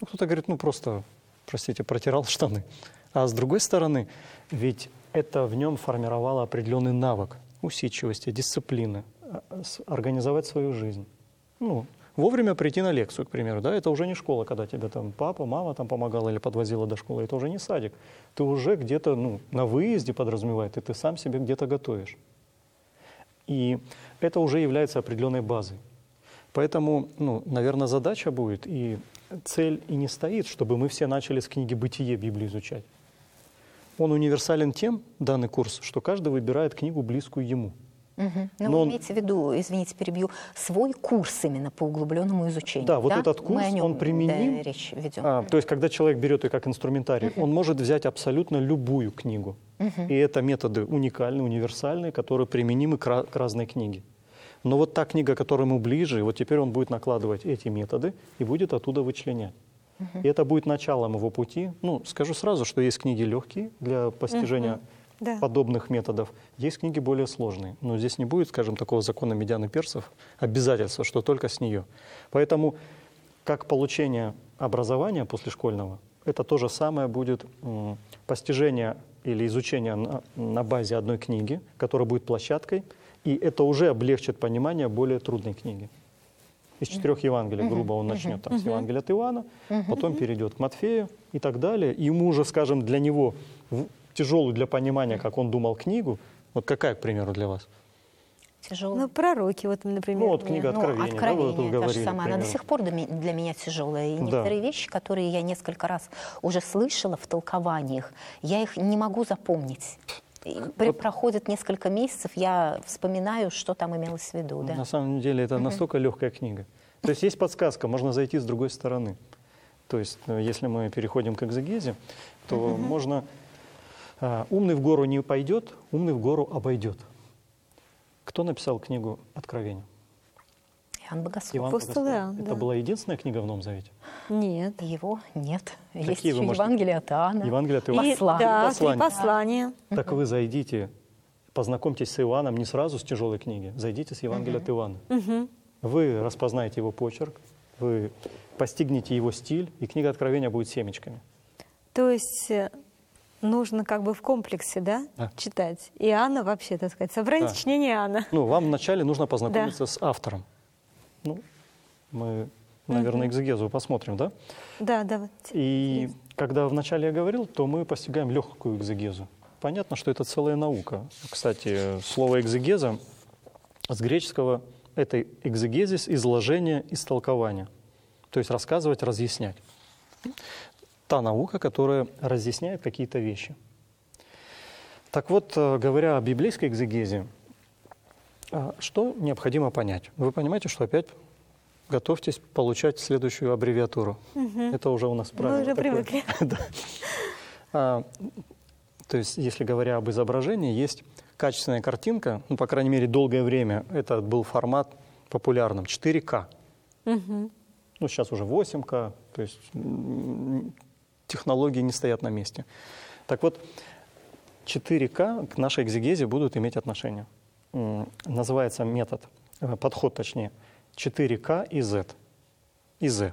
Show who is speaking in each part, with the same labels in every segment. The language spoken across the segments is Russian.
Speaker 1: кто-то говорит, ну просто, простите, протирал штаны. А с другой стороны, ведь это в нем формировало определенный навык усидчивости, дисциплины, организовать свою жизнь. Ну, вовремя прийти на лекцию, к примеру, да, это уже не школа, когда тебе там папа, мама там помогала или подвозила до школы, это уже не садик. Ты уже где-то, ну, на выезде подразумевает, и ты сам себе где-то готовишь. И это уже является определенной базой. Поэтому, ну, наверное, задача будет, и цель и не стоит, чтобы мы все начали с книги «Бытие» Библию изучать. Он универсален тем, данный курс, что каждый выбирает книгу, близкую ему.
Speaker 2: Но имейте в виду, извините, перебью, свой курс именно по углубленному изучению.
Speaker 1: Да, вот этот курс, он применим.
Speaker 2: Да, речь ведем.
Speaker 1: То есть, когда человек берет ее как инструментарий, он может взять абсолютно любую книгу. И это методы уникальные, универсальные, которые применимы к разной книге. Но вот та книга, которая ему ближе, вот теперь он будет накладывать эти методы и будет оттуда вычленять. И это будет началом его пути. Ну, скажу сразу, что есть книги легкие для постижения подобных методов, есть книги более сложные. Но здесь не будет, скажем, такого закона медян и персов, обязательства, что только с нее. Поэтому, как получение образования послешкольного, это то же самое будет постижение или изучение на базе одной книги, которая будет площадкой, и это уже облегчит понимание более трудной книги. Из 4 Евангелий, грубо, он начнет там, с Евангелия от Иоанна, потом перейдет к Матфею и так далее. И ему уже, скажем, для него тяжелую для понимания, как он думал, книгу, вот какая, к примеру, для вас?
Speaker 2: Тяжелая.
Speaker 3: Ну, пророки, вот, например.
Speaker 1: Ну, вот книга Откровения, да, вы тут говорили,
Speaker 2: та же самая. Она до сих пор для меня тяжелая. И некоторые вещи, которые я несколько раз уже слышала в толкованиях, я их не могу запомнить. Проходит несколько месяцев, я вспоминаю, что там имелось в виду. Да?
Speaker 1: На самом деле это настолько легкая книга. То есть подсказка, можно зайти с другой стороны. То есть если мы переходим к экзегезе, то можно... умный в гору не пойдет, умный в гору обойдет. Кто написал книгу Откровения?
Speaker 2: Иоанн Богослов.
Speaker 1: Иоанн
Speaker 3: Апостол Иоанн,
Speaker 1: Это
Speaker 3: да.
Speaker 1: была единственная книга в Новом Завете?
Speaker 3: Нет.
Speaker 2: Его нет. Есть
Speaker 1: Какие вы
Speaker 2: еще
Speaker 1: можете-
Speaker 2: Евангелие от Иоанна.
Speaker 1: Евангелие от Иоанна.
Speaker 3: И,
Speaker 2: Послание.
Speaker 3: да,
Speaker 1: Послание.
Speaker 3: 3 послания.
Speaker 1: Так вы зайдите, познакомьтесь с Иоанном не сразу с тяжелой книги, зайдите с Евангелия от Иоанна. Вы распознаете его почерк, вы постигнете его стиль, и книга Откровения будет семечками.
Speaker 3: То есть нужно как бы в комплексе, да, читать. Иоанна вообще, так сказать, собрание сочинения Иоанна.
Speaker 1: Ну, вам вначале нужно познакомиться с автором. Ну, мы, наверное, экзегезу посмотрим, да?
Speaker 3: Да, да. Вот.
Speaker 1: И когда вначале я говорил, то мы постигаем легкую экзегезу. Понятно, что это целая наука. Кстати, слово экзегеза с греческого — это экзегезис, изложение, истолкование. То есть рассказывать, разъяснять. Та наука, которая разъясняет какие-то вещи. Так вот, говоря о библейской экзегезе, что необходимо понять? Вы понимаете, что опять готовьтесь получать следующую аббревиатуру. Это уже у нас правило.
Speaker 3: Мы уже
Speaker 1: такое.
Speaker 3: привыкли.
Speaker 1: Да. То есть, если говоря об изображении, есть качественная картинка, ну, по крайней мере, долгое время это был формат популярным, 4К. Ну, сейчас уже 8К, то есть технологии не стоят на месте. Так вот, 4К к нашей экзегезе будут иметь отношение. Называется метод, подход точнее, 4К и Z. И Z.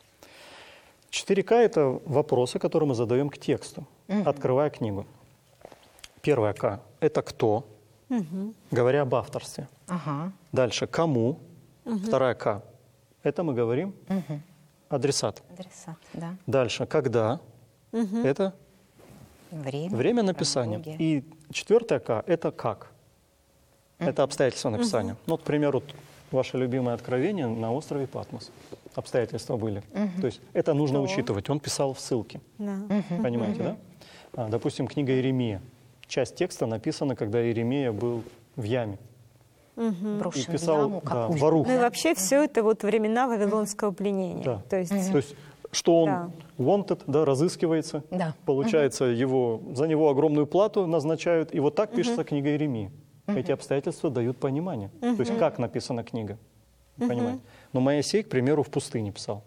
Speaker 1: 4К — это вопросы, которые мы задаем к тексту, открывая книгу. Первое К — это кто, говоря об авторстве. Дальше кому. Вторая К — это мы говорим адресат.
Speaker 2: Адресат, да.
Speaker 1: Дальше когда. Это время написания.
Speaker 2: хронология.
Speaker 1: И четвертое К — это как. Это обстоятельства написания. Ну, вот, к примеру, ваше любимое откровение на острове Патмос. Обстоятельства были. То есть это нужно учитывать. Он писал в ссылке.
Speaker 3: Да.
Speaker 1: Понимаете, да? Допустим, книга Иеремия. Часть текста написана, когда Иеремия был в яме.
Speaker 2: Брошен
Speaker 1: И писал,
Speaker 2: в яму,
Speaker 1: да,
Speaker 2: как
Speaker 1: Барух.
Speaker 3: Ну и вообще все это вот времена вавилонского пленения.
Speaker 1: Да.
Speaker 3: То есть,
Speaker 1: что он
Speaker 3: Да.
Speaker 1: wanted, да, разыскивается,
Speaker 2: Да.
Speaker 1: получается, за него огромную плату назначают, и вот так пишется книга Иеремии. Эти обстоятельства дают понимание. То есть как написана книга. Понимаете? Но Моисей, к примеру, в пустыне писал.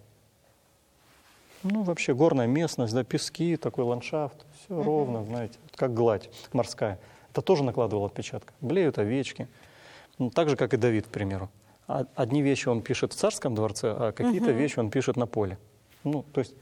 Speaker 1: Ну, вообще горная местность, да, пески, такой ландшафт, все ровно, знаете, как гладь морская. Это тоже накладывало отпечаток. Блеют овечки. Ну, так же, как и Давид, к примеру. Одни вещи он пишет в царском дворце, а какие-то вещи он пишет на поле. Ну, то есть